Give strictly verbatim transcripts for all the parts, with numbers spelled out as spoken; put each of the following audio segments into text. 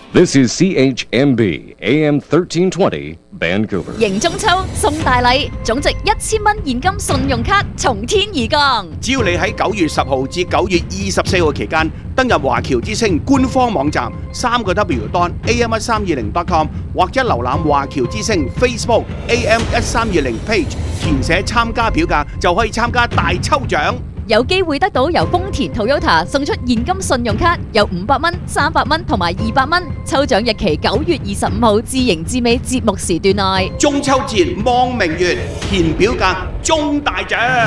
This is C H M B A M thirteen twenty Vancouver。 迎中秋送大禮，總值一千蚊現金信用卡從天而降。 只要你喺九月十號至九月二十四號期間登入華僑之星官方網站三個 W dot A M 一三二零 dot com 或者瀏覽華僑之星 Facebook A M 一三二零 page， 填寫參加表格就可以參加大抽獎。 有機會得到由豐田 Toyota 送出現金信用卡，有五百蚊、三百蚊同埋二百蚊。抽獎日期九月二十五號至迎至尾節目時段內。 中秋節望明月，填表格中大獎。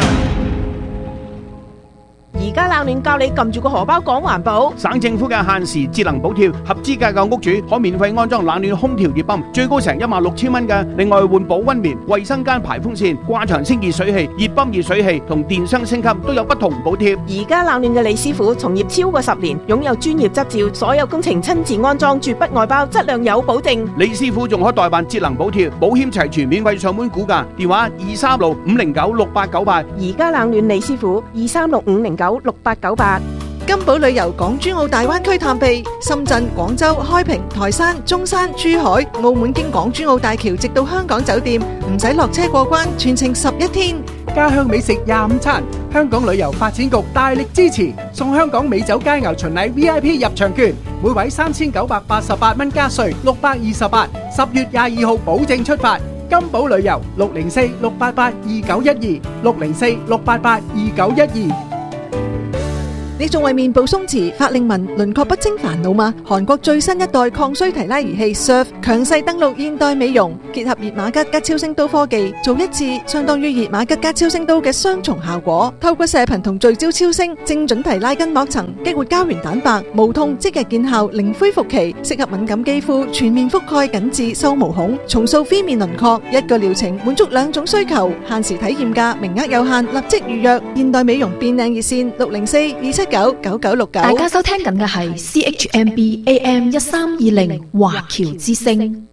而家冷暖教你撳住個荷包講環保。 省政府嘅限時節能補貼，合資格嘅屋主可免費安裝冷暖空調熱泵，最高成一萬六千蚊嘅。另外換保溫棉、衛生間排風扇、掛牆清潔水器、熱泵熱水器同電箱升級都有不同補貼。 而家冷暖嘅李師傅從業超過十年，擁有專業執照，所有工程親自安裝，絕不外包，質量有保證。 李師傅仲可代辦節能補貼，保險齊全，免費上門估價，電話二三六五零九六八九八。 而家冷暖李師傅二三六五零九六八九八。 金寶旅遊港珠澳大灣區探秘，深圳、廣州、開平、台山、中山、珠海、澳門經港珠澳大橋直到香港酒店，唔使落車過關，全程十一天。 家鄉美食廿五餐，香港旅遊發展局大力支持，送香港美酒佳肴巡禮 V I P 入場券，每位三千九百八十八蚊加稅，六百二十八。十月廿二號保證出發。金寶旅遊六零四六八八二九一二六零四六八八二九一二。 你仲為面部鬆弛、法令紋、輪廓不清煩惱嗎？韓國最新一代抗衰提拉儀器 S U R F 強勢登陸現代美容，結合熱瑪吉加超聲刀科技，做一次相當於熱瑪吉加超聲刀嘅雙重效果。透過射頻同聚焦超聲，精準提拉筋膜層，激活膠原蛋白，無痛即日見效，零恢復期，適合敏感肌膚，全面覆蓋緊致收毛孔，重塑飛面輪廓。一個療程滿足兩種需求，限時體驗價，名額有限，立即預約。現代美容變靚熱線六零四二七九九九六九。 大家收聽緊嘅係 C H M B A M 一三二零華僑之聲。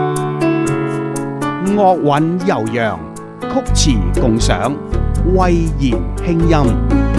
樂韻悠揚，曲詞共賞，慧言輕音。